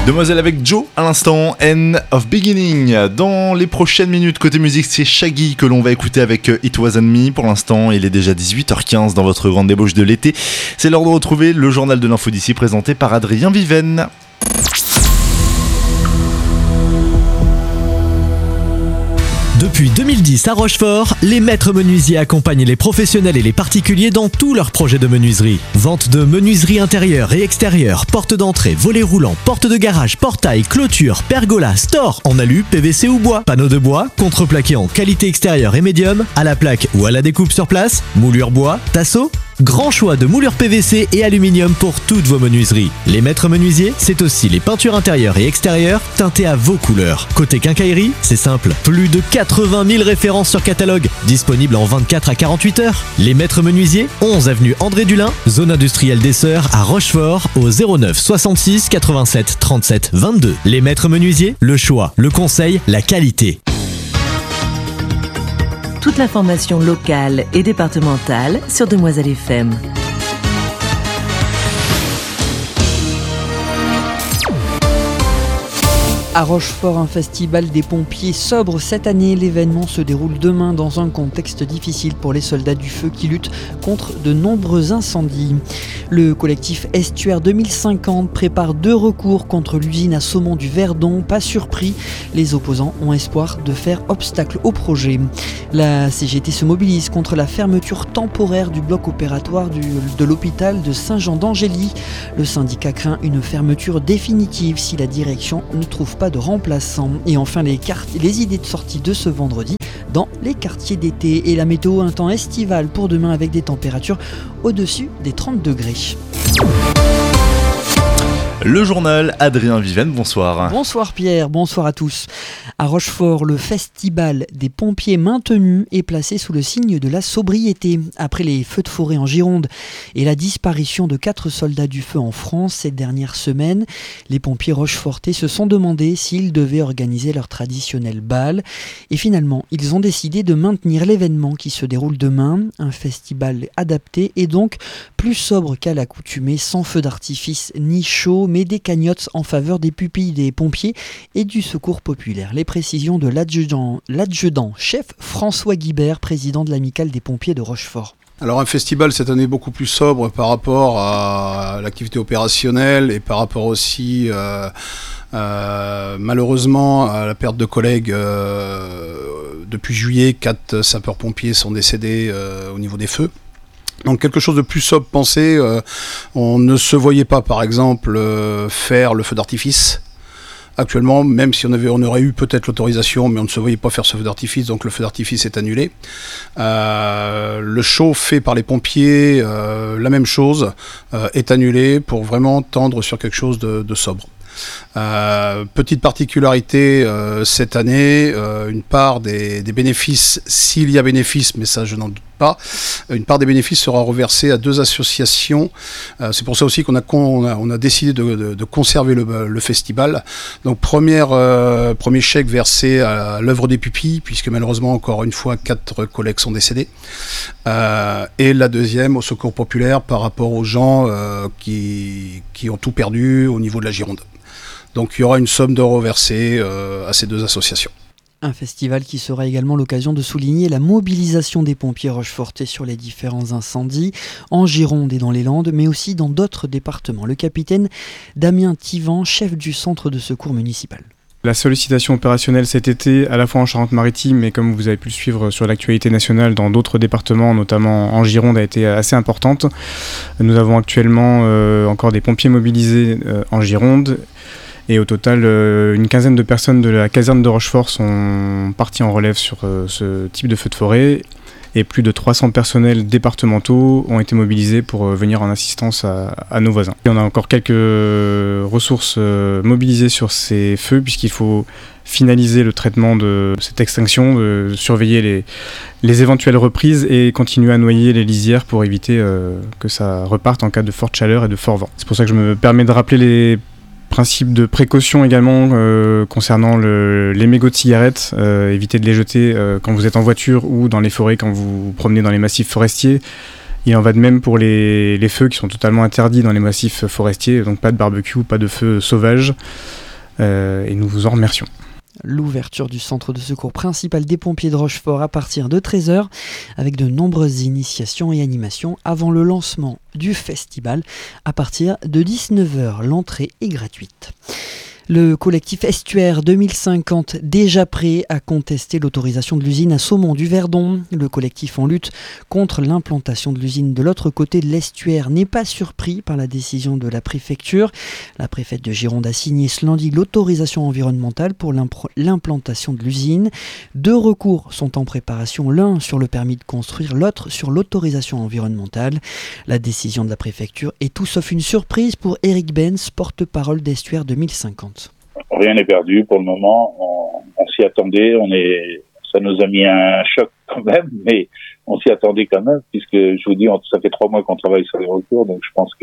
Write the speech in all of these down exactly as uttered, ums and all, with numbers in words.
Demoiselle avec Joe à l'instant, End of Beginning. Dans les prochaines minutes, côté musique, c'est Shaggy que l'on va écouter avec It Wasn't Me. Pour l'instant, il est déjà dix-huit heures quinze dans votre grande débauche de l'été. C'est l'heure de retrouver le journal de l'info d'ici présenté par Adrien Viven. Depuis deux mille dix à Rochefort, les maîtres menuisiers accompagnent les professionnels et les particuliers dans tous leurs projets de menuiserie. Vente de menuiserie intérieure et extérieure, porte d'entrée, volets roulants, porte de garage, portail, clôture, pergola, store en alu, P V C ou bois, panneaux de bois, contreplaqué en qualité extérieure et médium, à la plaque ou à la découpe sur place, moulure bois, tasseau. Grand choix de moulures P V C et aluminium pour toutes vos menuiseries. Les maîtres menuisiers, c'est aussi les peintures intérieures et extérieures teintées à vos couleurs. Côté quincaillerie, c'est simple. Plus de quatre-vingt mille références sur catalogue, disponibles en vingt-quatre à quarante-huit heures. Les maîtres menuisiers, onze avenue André Dulin, zone industrielle des Sœurs à Rochefort, au zéro neuf soixante-six quatre-vingt-sept trente-sept vingt-deux. Les maîtres menuisiers, le choix, le conseil, la qualité. Toute l'information locale et départementale sur Demoiselle F M. À Rochefort, un festival des pompiers sobre cette année. L'événement se déroule demain dans un contexte difficile pour les soldats du feu qui luttent contre de nombreux incendies. Le collectif Estuaire deux mille cinquante prépare deux recours contre l'usine à saumon du Verdon. Pas surpris, les opposants ont espoir de faire obstacle au projet. La C G T se mobilise contre la fermeture temporaire du bloc opératoire du, de l'hôpital de Saint-Jean-d'Angély. Le syndicat craint une fermeture définitive si la direction ne trouve pas de remplaçants. Et enfin les, quartiers, les idées de sortie de ce vendredi dans les quartiers d'été. Et la météo, un temps estival pour demain avec des températures au-dessus des trente degrés. Le journal, Adrien Viven, bonsoir. Bonsoir Pierre, bonsoir à tous. À Rochefort, le festival des pompiers maintenu est placé sous le signe de la sobriété. Après les feux de forêt en Gironde et la disparition de quatre soldats du feu en France ces dernières semaines, les pompiers rochefortais se sont demandé s'ils devaient organiser leur traditionnel bal. Et finalement, ils ont décidé de maintenir l'événement qui se déroule demain. Un festival adapté et donc plus sobre qu'à l'accoutumée, sans feu d'artifice ni chaud, mais des cagnottes en faveur des pupilles des pompiers et du secours populaire. Les précisions de l'adjudant, l'adjudant-chef François Guibert, président de l'amicale des pompiers de Rochefort. Alors un festival cette année beaucoup plus sobre par rapport à l'activité opérationnelle et par rapport aussi euh, euh, malheureusement à la perte de collègues. Euh, depuis juillet, quatre sapeurs-pompiers sont décédés euh, au niveau des feux. Donc quelque chose de plus sobre pensé, euh, on ne se voyait pas par exemple euh, faire le feu d'artifice. Actuellement, même si on, avait, on aurait eu peut-être l'autorisation, mais on ne se voyait pas faire ce feu d'artifice, donc le feu d'artifice est annulé. Euh, le show fait par les pompiers, euh, la même chose, euh, est annulé pour vraiment tendre sur quelque chose de, de sobre. Euh, petite particularité euh, cette année, euh, une part des, des bénéfices, s'il y a bénéfice, mais ça je n'en doute pas, une part des bénéfices sera reversée à deux associations. Euh, c'est pour ça aussi qu'on a, on a, on a décidé de, de, de conserver le, le festival. Donc première, euh, premier chèque versé à l'œuvre des pupilles, puisque malheureusement encore une fois quatre collègues sont décédés. Euh, et la deuxième au secours populaire par rapport aux gens euh, qui, qui ont tout perdu au niveau de la Gironde. Donc il y aura une somme d'euros versée euh, à ces deux associations. Un festival qui sera également l'occasion de souligner la mobilisation des pompiers rochefortais sur les différents incendies, en Gironde et dans les Landes, mais aussi dans d'autres départements. Le capitaine Damien Thivan, chef du centre de secours municipal. La sollicitation opérationnelle cet été, à la fois en Charente-Maritime, mais comme vous avez pu le suivre sur l'actualité nationale dans d'autres départements, notamment en Gironde, a été assez importante. Nous avons actuellement euh, encore des pompiers mobilisés euh, en Gironde. Et au total, euh, une quinzaine de personnes de la caserne de Rochefort sont parties en relève sur euh, ce type de feu de forêt. Et plus de trois cents personnels départementaux ont été mobilisés pour euh, venir en assistance à, à nos voisins. Et on a encore quelques euh, ressources euh, mobilisées sur ces feux, puisqu'il faut finaliser le traitement de cette extinction, de surveiller les, les éventuelles reprises et continuer à noyer les lisières pour éviter euh, que ça reparte en cas de forte chaleur et de fort vent. C'est pour ça que je me permets de rappeler les principe de précaution également euh, concernant le, les mégots de cigarettes, euh, évitez de les jeter euh, quand vous êtes en voiture ou dans les forêts quand vous vous promenez dans les massifs forestiers. Il en va de même pour les, les feux qui sont totalement interdits dans les massifs forestiers, donc pas de barbecue, pas de feu sauvage, euh, et nous vous en remercions. L'ouverture du centre de secours principal des pompiers de Rochefort à partir de treize heures, avec de nombreuses initiations et animations avant le lancement du festival à partir de dix-neuf heures. L'entrée est gratuite. Le collectif Estuaire deux mille cinquante, déjà prêt à contester l'autorisation de l'usine à saumon du Verdon. Le collectif en lutte contre l'implantation de l'usine de l'autre côté de l'estuaire n'est pas surpris par la décision de la préfecture. La préfète de Gironde a signé ce lundi l'autorisation environnementale pour l'implantation de l'usine. Deux recours sont en préparation, l'un sur le permis de construire, l'autre sur l'autorisation environnementale. La décision de la préfecture est tout sauf une surprise pour Eric Benz, porte-parole d'Estuaire deux mille cinquante. Rien n'est perdu pour le moment, on, on s'y attendait, on est, ça nous a mis un choc quand même, mais on s'y attendait quand même, puisque je vous dis, on, ça fait trois mois qu'on travaille sur les recours, donc je pense que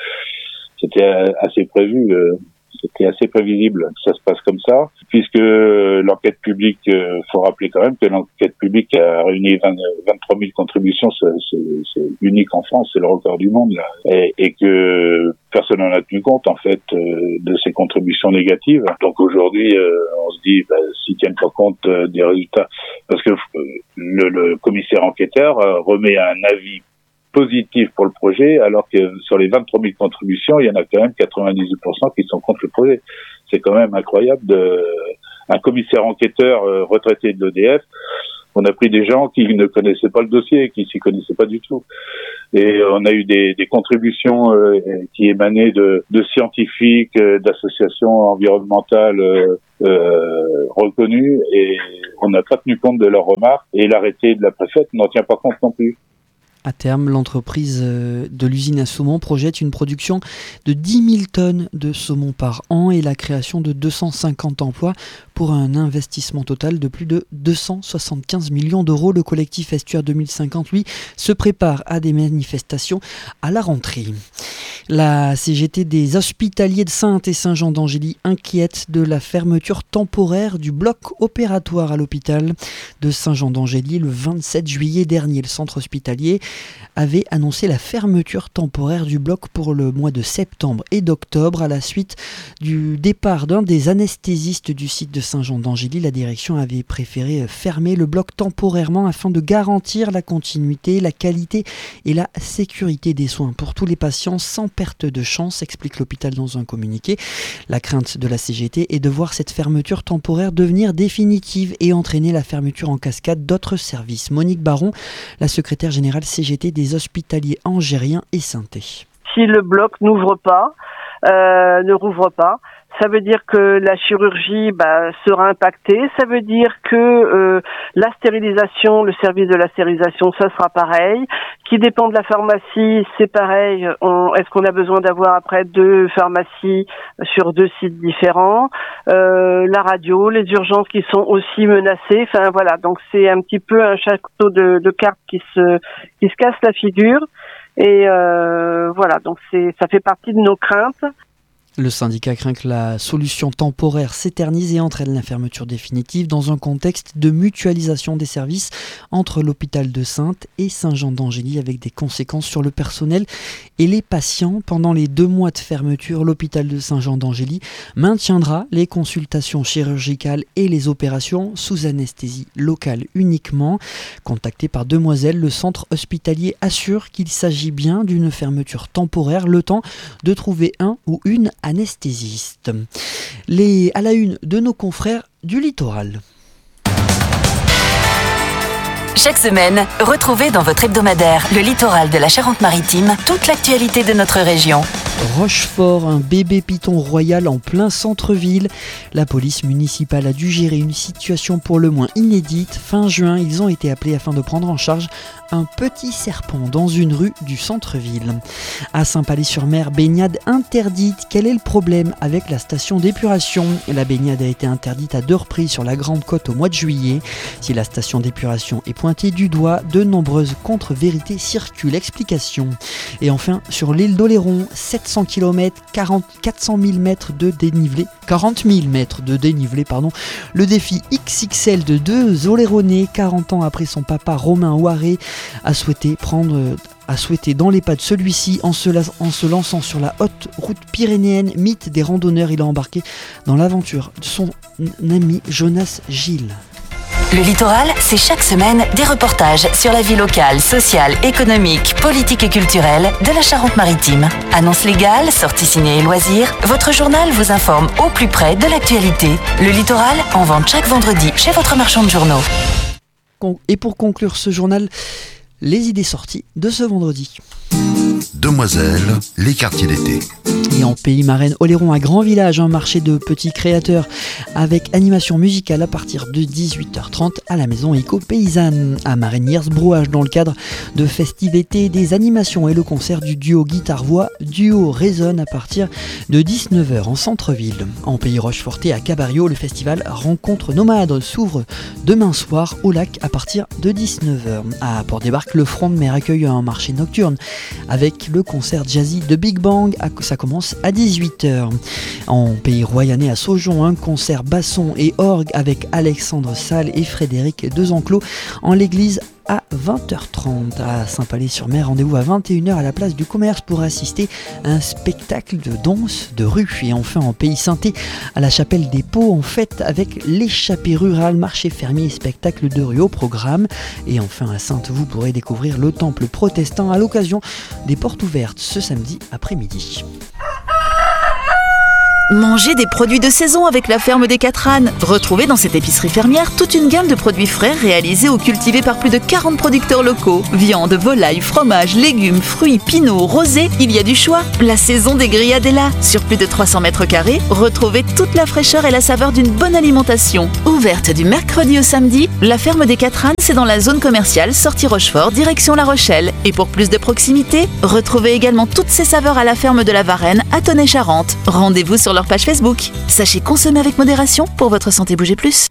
c'était assez prévu, euh, c'était assez prévisible que ça se passe comme ça, puisque l'enquête publique, euh, faut rappeler quand même que l'enquête publique a réuni vingt, vingt-trois mille contributions, c'est, c'est, c'est unique en France, c'est le record du monde, là, et, et que personne n'en a tenu compte, en fait, euh, de ces contributions négatives. Donc aujourd'hui, euh, on se dit, bah, s'ils tiennent pas compte euh, des résultats, parce que euh, le, le commissaire enquêteur euh, remet un avis positif pour le projet, alors que sur les vingt-trois mille contributions, il y en a quand même quatre-vingt-dix-huit pour cent qui sont contre le projet. C'est quand même incroyable. De, un commissaire enquêteur euh, retraité de l'E D F, on a pris des gens qui ne connaissaient pas le dossier, qui s'y connaissaient pas du tout. Et on a eu des, des contributions euh, qui émanaient de, de scientifiques, euh, d'associations environnementales euh, euh, reconnues, et on n'a pas tenu compte de leurs remarques. Et l'arrêté de la préfète n'en tient pas compte non plus. À terme, l'entreprise de l'usine à saumon projette une production de dix mille tonnes de saumon par an et la création de deux cent cinquante emplois pour un investissement total de plus de deux cent soixante-quinze millions d'euros. Le collectif Estuaire deux mille cinquante, lui, se prépare à des manifestations à la rentrée. La C G T des hospitaliers de Saintes et Saint-Jean d'Angély inquiète de la fermeture temporaire du bloc opératoire à l'hôpital de Saint-Jean d'Angély le vingt-sept juillet dernier. Le centre hospitalier avait annoncé la fermeture temporaire du bloc pour le mois de septembre et d'octobre à la suite du départ d'un des anesthésistes du site de Saint-Jean d'Angély. La direction avait préféré fermer le bloc temporairement afin de garantir la continuité, la qualité et la sécurité des soins pour tous les patients sans perte de chance, explique l'hôpital dans un communiqué. La crainte de la C G T est de voir cette fermeture temporaire devenir définitive et entraîner la fermeture en cascade d'autres services. Monique Baron, la secrétaire générale C G T des hospitaliers angériens et saintais. Si le bloc n'ouvre pas, euh, ne rouvre pas, ça veut dire que la chirurgie bah, sera impactée, ça veut dire que euh, la stérilisation, le service de la stérilisation, ça sera pareil. Qui dépend de la pharmacie, c'est pareil. On, est-ce qu'on a besoin d'avoir après deux pharmacies sur deux sites différents, euh, la radio, les urgences qui sont aussi menacées. Enfin voilà, donc c'est un petit peu un château de, de cartes qui se qui se casse la figure. Et euh, voilà, donc c'est ça fait partie de nos craintes. Le syndicat craint que la solution temporaire s'éternise et entraîne la fermeture définitive dans un contexte de mutualisation des services entre l'hôpital de Saintes et Saint-Jean d'Angély avec des conséquences sur le personnel et les patients. Pendant les deux mois de fermeture, l'hôpital de Saint-Jean d'Angély maintiendra les consultations chirurgicales et les opérations sous anesthésie locale uniquement. Contacté par Demoiselle, le centre hospitalier assure qu'il s'agit bien d'une fermeture temporaire, le temps de trouver un ou une anesthésiste. Les, à la une de nos confrères du littoral. Chaque semaine, retrouvez dans votre hebdomadaire Le Littoral de la Charente-Maritime toute l'actualité de notre région. Rochefort, un bébé python royal en plein centre-ville. La police municipale a dû gérer une situation pour le moins inédite. Fin juin, ils ont été appelés afin de prendre en charge un petit serpent dans une rue du centre-ville. À Saint-Palais-sur-Mer, baignade interdite. Quel est le problème avec la station d'épuration ? La baignade a été interdite à deux reprises sur la Grande Côte au mois de juillet. Si la station d'épuration est pointée du doigt, de nombreuses contre-vérités circulent. Explication. Et enfin, sur l'île d'Oléron, sept cents kilomètres, quatre cent mille mètres de dénivelé, quarante mille mètres de dénivelé, pardon. Le défi X X L de deux Oléronais, quarante ans après son papa Romain Ouaré, a souhaité prendre... a souhaité dans les pas de celui-ci en se, la- en se lançant sur la haute route pyrénéenne. Mythe des randonneurs, il a embarqué dans l'aventure de son ami Jonas Gilles. Le littoral, c'est chaque semaine des reportages sur la vie locale, sociale, économique, politique et culturelle de la Charente-Maritime. Annonces légales, sorties ciné et loisirs, votre journal vous informe au plus près de l'actualité. Le littoral, en vente chaque vendredi chez votre marchand de journaux. Et pour conclure ce journal, les idées sorties de ce vendredi. Demoiselles, les quartiers d'été. Et en Pays Marraine, Oléron, un grand village, un marché de petits créateurs avec animation musicale à partir de dix-huit heures trente à la maison éco-paysanne. À Marraine-Brouage, dans le cadre de festivités, des animations et le concert du duo guitare-voix. Duo résonne à partir de dix-neuf heures en centre-ville. En Pays Rochefortais, à Cabario, le festival Rencontre Nomade s'ouvre demain soir au lac à partir de dix-neuf heures. À Port-des-Barques, le front de mer accueille un marché nocturne avec le concert jazzy de Big Bang. Ça commence à dix-huit heures. En Pays Royannais, à Saujon, un concert basson et orgue avec Alexandre Salle et Frédéric Desenclos en l'église à vingt heures trente. À Saint-Palais-sur-Mer, rendez-vous à vingt et une heures à la place du commerce pour assister à un spectacle de danse de rue. Et enfin en Pays Saintais, à la Chapelle des Paux, en fête avec l'échappée rurale, marché fermier et spectacle de rue au programme. Et enfin à Saintes, vous pourrez découvrir le temple protestant à l'occasion des portes ouvertes ce samedi après-midi. Mangez des produits de saison avec la ferme des Quatre Ânes. Retrouvez dans cette épicerie fermière toute une gamme de produits frais réalisés ou cultivés par plus de quarante producteurs locaux. Viande, volaille, fromage, légumes, fruits, pinots, rosés, il y a du choix. La saison des grillades est là. Sur plus de trois cents mètres carrés, retrouvez toute la fraîcheur et la saveur d'une bonne alimentation. Ouverte du mercredi au samedi, la ferme des Quatre Ânes, c'est dans la zone commerciale Sortie Rochefort, direction La Rochelle. Et pour plus de proximité, retrouvez également toutes ces saveurs à la ferme de la Varenne à Tonnay-Charente. Rendez-vous sur leur page Facebook. Sachez consommer avec modération pour votre santé. Bougez plus.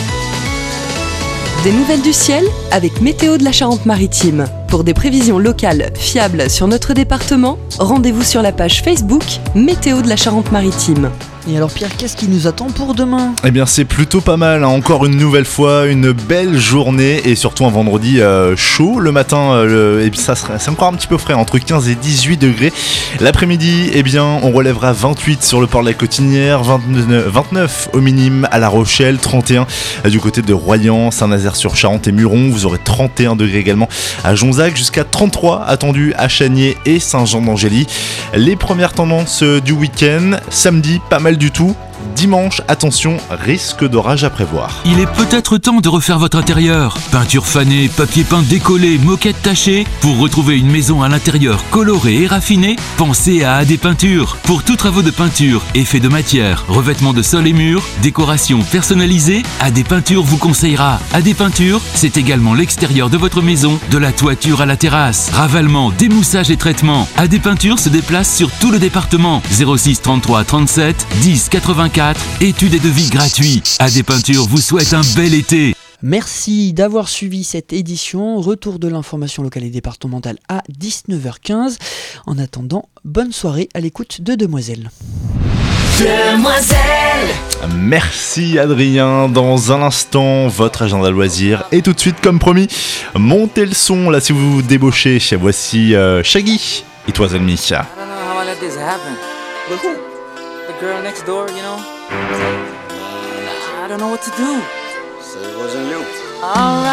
Des nouvelles du ciel avec Météo de la Charente-Maritime. Pour des prévisions locales fiables sur notre département, rendez-vous sur la page Facebook Météo de la Charente-Maritime. Et alors Pierre, qu'est-ce qui nous attend pour demain ? Eh bien c'est plutôt pas mal, hein. Encore une nouvelle fois, une belle journée et surtout un vendredi euh, chaud le matin, euh, le, et puis ça sera, c'est encore un petit peu frais, entre quinze et dix-huit degrés. L'après-midi, eh bien on relèvera vingt-huit sur le port de la Cotinière, vingt-neuf, vingt-neuf au minimum à La Rochelle, trente et un du côté de Royan, Saint-Nazaire-sur-Charente et Muron. Vous aurez trente et un degrés également à Jonzac, jusqu'à trente-trois attendus à Chaniers et Saint-Jean-d'Angély. Les premières tendances du week-end, samedi pas mal du tout. Dimanche, attention, risque d'orage à prévoir. Il est peut-être temps de refaire votre intérieur. Peinture fanée, papier peint décollé, moquette tachée. Pour retrouver une maison à l'intérieur colorée et raffinée, pensez à A D Peinture. Pour tous travaux de peinture, effets de matière, revêtement de sol et murs, décoration personnalisée, A D Peinture vous conseillera. A D Peinture, c'est également l'extérieur de votre maison, de la toiture à la terrasse. Ravalement, démoussage et traitement. A D Peinture se déplace sur tout le département. zéro six trente-trois trente-sept dix quatre-vingt-quatre. Études et devis gratuits. A D Peinture vous souhaite un bel été. Merci d'avoir suivi cette édition. Retour de l'information locale et départementale à dix-neuf heures quinze. En attendant, bonne soirée à l'écoute de Demoiselles. Demoiselles. Merci Adrien. Dans un instant, votre agenda loisirs. Et tout de suite, comme promis, montez le son là si vous débauchez. Voici euh, Shaggy, It Was Me. The girl next door, you know? I don't know what to do. So it wasn't you. All right.